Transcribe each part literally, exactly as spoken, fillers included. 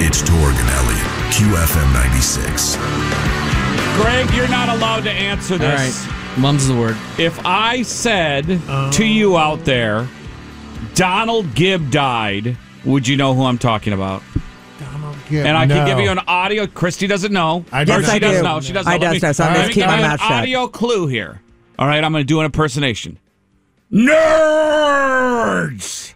It's Torg and Elliott, Q F M ninety-six. Greg, you're not allowed to answer this. All right. Mum's the word. If I said uh, to you out there, Donald Gibb died, would you know who I'm talking about? Donald Gibb. And I no. can give you an audio. Christy doesn't know. I yes, she I doesn't do. know. She doesn't I know. does Let me, know, so I'm let going me to keep give my you mouth an shut. audio clue here. All right, I'm going to do an impersonation. Nerds!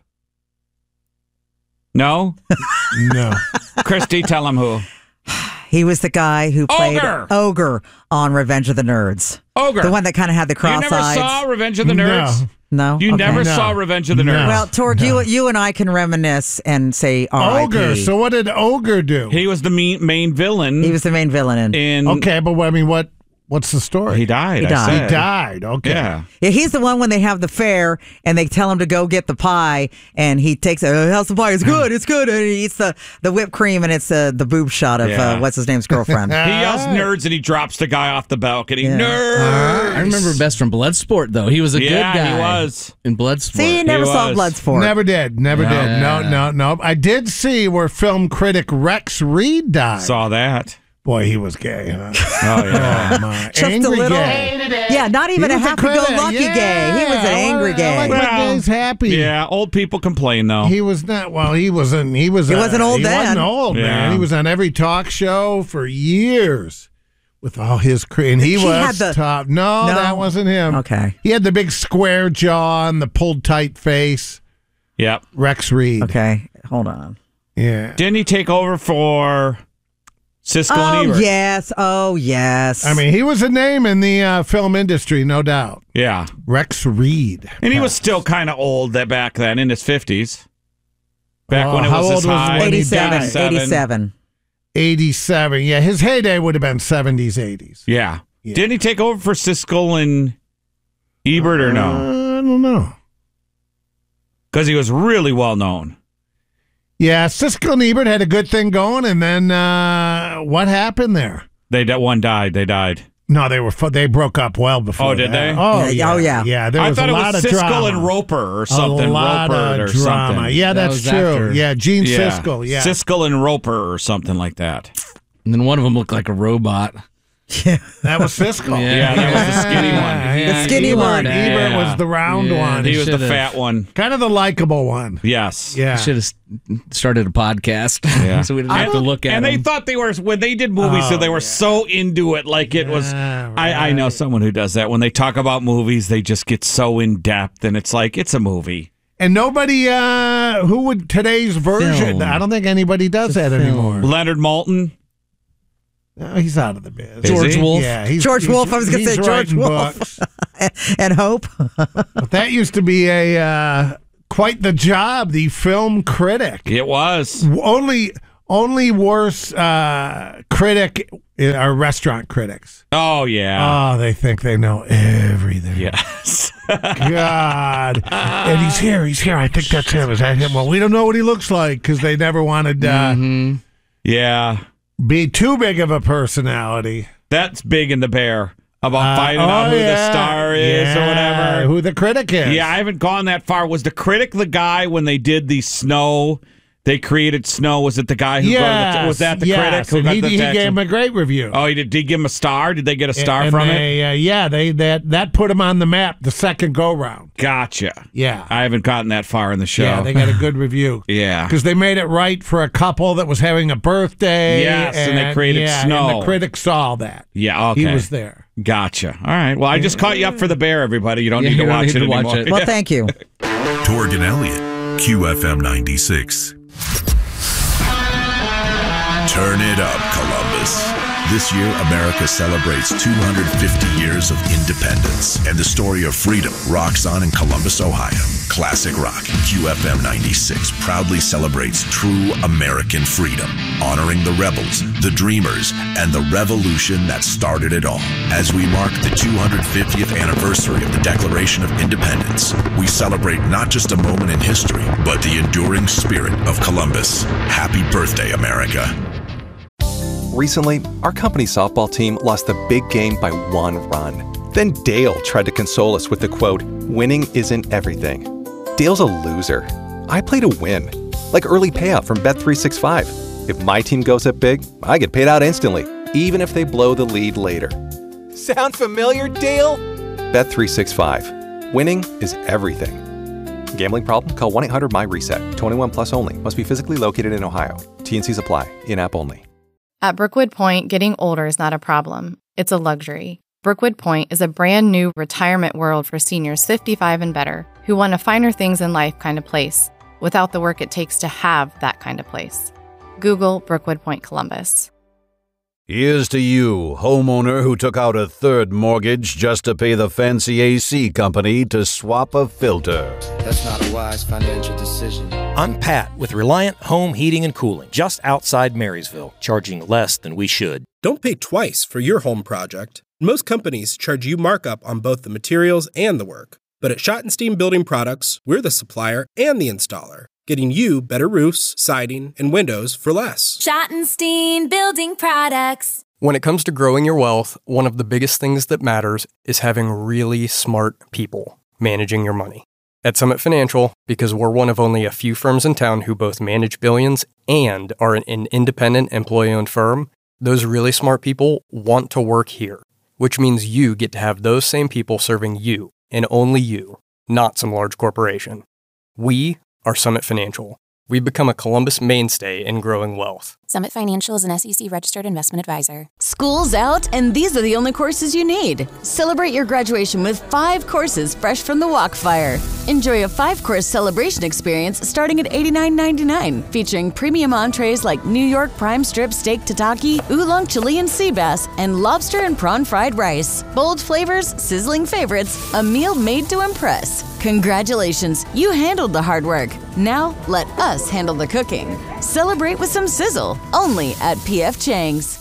No? No. Christy, tell him who. He was the guy who played Ogre. Ogre on Revenge of the Nerds. Ogre. The one that kind of had the You cross never eyes. saw Revenge of the Nerds? No. No? You Okay. never No. saw Revenge of the Nerds? No. Well, Torg, No. you you and I can reminisce and say R I P. Ogre. So what did Ogre do? He was the main, main villain. He was the main villain in. in. Okay, but I mean, what? What's the story? He died. He I died. said. He died. Okay. Yeah. Yeah, he's the one when they have the fair and they tell him to go get the pie, and he takes it. Oh, how's the pie? It's good. It's good. And he eats the, the whipped cream, and it's uh, the boob shot of Yeah. uh, what's his name's girlfriend. He yells All right. nerds and he drops the guy off the balcony. Yeah. Nerds! I remember best from Bloodsport, though. He was a Yeah, good guy. he was. In Bloodsport. See, you never He saw was. Bloodsport. Never did. Never Yeah. did. No, no, no. I did see where film critic Rex Reed died. Saw that. Boy, he was gay, huh? Oh, yeah. Oh, my. Just Angry a little. gay. Yeah, not even He a was happy-go-lucky critic. gay. He was an Yeah, angry I gay. like when Well, gay's happy. Yeah, old people complain, though. He was not. Well, he wasn't. He was. He uh, wasn't old he then. wasn't old, Yeah. man. He was on every talk show for years with all his cre- and he, He was had the- top. No, No? that wasn't him. Okay. He had the big square jaw and the pulled tight face. Yep. Rex Reed. Okay, hold on. Yeah. Didn't he take over for Siskel Oh, and Ebert? yes. Oh, yes. I mean, he was a name in the uh, film industry, no doubt. Yeah. Rex Reed. And he was still kind of old that back then, in his fifties. Back Oh, when it how was old his was high. when he eighty-seven. died? eighty-seven. eighty-seven. Yeah, his heyday would have been seventies, eighties. Yeah. Yeah. Didn't he take over for Siskel and Ebert or no? Uh, I don't know. Because he was really well known. Yeah, Siskel and Ebert had a good thing going, and then uh, what happened there? They that one died. They died. No, they were fu- they broke up well before. Oh, did that. they? Oh, Yeah, yeah. oh, yeah. Yeah, there I was thought a it lot was of Siskel drama. and Roper or something. A lot Roper of or drama. something. Yeah, That that's was true. after. Yeah, Gene Yeah. Siskel. Yeah, Siskel and Roper or something like that. And then one of them looked like a robot. that was Siskel. Yeah. Yeah, that was the skinny one. Yeah, The skinny Ebert, one. Ebert Yeah. was the round Yeah, one. He was the should've- fat one. Kind of the likable one. Yes. Yeah. Should have started a podcast. Yeah. So we didn't have to look at And they him. thought they were, when they did movies, Oh, so they were yeah. so into it, like it was. Yeah, I, I know right. someone who does that. When they talk about movies, they just get so in depth, and it's like, it's a movie. And nobody, uh, who would today's version? Film. I don't think anybody does that film. anymore. Leonard Maltin. No, he's out of the biz. Is George he? Wolf. Yeah, he's, George he's- Wolf, I was gonna he's say George writing Wolf. books. And Hope. But that used to be a uh, quite the job. The film critic, It was. only only worse uh, critic are restaurant critics. Oh, yeah. Oh, they think they know everything. yes. God. And he's here. He's here. I think that's him. Is that him? Well, we don't know what he looks like because they never wanted uh, Mhm. Yeah. be too big of a personality. That's big in the bear about Uh, finding oh, out who yeah. the star is or Yeah, whatever. Who the critic is. Yeah, I haven't gone that far. Was the critic the guy when they did the snow? They created snow. Was it the guy who yes, got the, was that the yes. critic who And got he, the he text? gave him a great review. Oh, he did. Did he give him a star? Did they get a star and from it? they, Uh, yeah, they that that put him on the map the second go round. Gotcha. Yeah, I haven't gotten that far in the show. yeah, they got a good review. Yeah. Because they made it right for a couple that was having a birthday. Yes, and they created yeah, snow. And the critic saw that. Yeah, okay. He was there. Gotcha. All right. Well, I just caught you up for the bear, everybody. You don't Yeah, need to you don't watch need it to watch anymore. it. Well, thank you. Torg and Elliott, Q F M ninety-six. Turn it up, Columbus. This year, America celebrates two hundred fifty years of independence, and the story of freedom rocks on in Columbus, Ohio. Classic Rock, Q F M ninety-six proudly celebrates true American freedom, honoring the rebels, the dreamers, and the revolution that started it all. As we mark the two hundred fiftieth anniversary of the Declaration of Independence, we celebrate not just a moment in history, but the enduring spirit of Columbus. Happy birthday, America. Recently, our company softball team lost the big game by one run. Then Dale tried to console us with the quote, "Winning isn't everything." Dale's a loser. I play to win, like early payout from Bet three sixty-five. If my team goes up big, I get paid out instantly, even if they blow the lead later. Sound familiar, Dale? Bet three sixty-five. Winning is everything. Gambling problem? Call one eight hundred M Y reset. twenty-one plus only. Must be physically located in Ohio. T N Cs apply. In-app only. At Brookwood Point, getting older is not a problem. It's a luxury. Brookwood Point is a brand new retirement world for seniors fifty-five and better who want a finer things in life kind of place without the work it takes to have that kind of place. Google Brookwood Point Columbus. Here's to you, homeowner who took out a third mortgage just to pay the fancy A C company to swap a filter. That's not a wise financial decision. I'm Pat with Reliant Home Heating and Cooling, just outside Marysville, charging less than we should. Don't pay twice for your home project. Most companies charge you markup on both the materials and the work. But at Schottenstein Building Products, we're the supplier and the installer, getting you better roofs, siding, and windows for less. Schottenstein Building Products. When it comes to growing your wealth, one of the biggest things that matters is having really smart people managing your money. At Summit Financial, because we're one of only a few firms in town who both manage billions and are an independent employee-owned firm, those really smart people want to work here, which means you get to have those same people serving you, and only you, not some large corporation. We are Summit Financial. We've become a Columbus mainstay in growing wealth. Summit Financial is an S E C-registered investment advisor. School's out, and these are the only courses you need. Celebrate your graduation with five courses fresh from the Walkfire. Enjoy a five-course celebration experience starting at eighty-nine ninety-nine, featuring premium entrees like New York prime strip steak tataki, oolong Chilean sea bass, and lobster and prawn fried rice. Bold flavors, sizzling favorites, a meal made to impress. Congratulations, you handled the hard work. Now, let us handle the cooking. Celebrate with some sizzle, only at P F Chang's.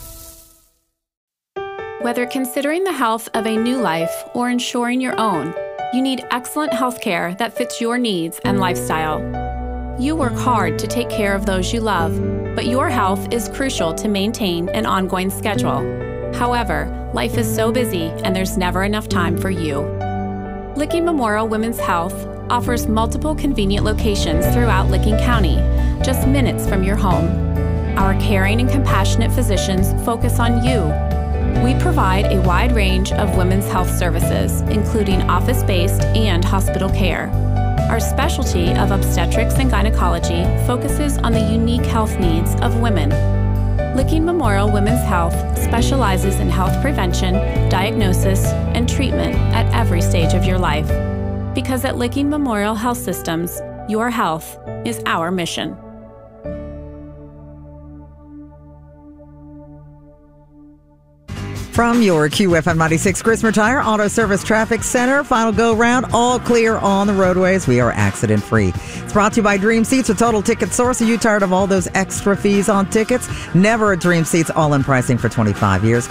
Whether considering the health of a new life or ensuring your own, you need excellent health care that fits your needs and lifestyle. You work hard to take care of those you love, but your health is crucial to maintain an ongoing schedule. However, life is so busy and there's never enough time for you. Licking Memorial Women's Health offers multiple convenient locations throughout Licking County, just minutes from your home. Our caring and compassionate physicians focus on you. We provide a wide range of women's health services, including office-based and hospital care. Our specialty of obstetrics and gynecology focuses on the unique health needs of women. Licking Memorial Women's Health specializes in health prevention, diagnosis, and treatment at every stage of your life. Because at Licking Memorial Health Systems, your health is our mission. From your Q F M ninety-six Christmas Tire Auto Service Traffic Center, final go round, all clear on the roadways. We are accident free. It's brought to you by Dream Seats, a total ticket source. Are you tired of all those extra fees on tickets? Never a Dream Seats all-in pricing for twenty-five years.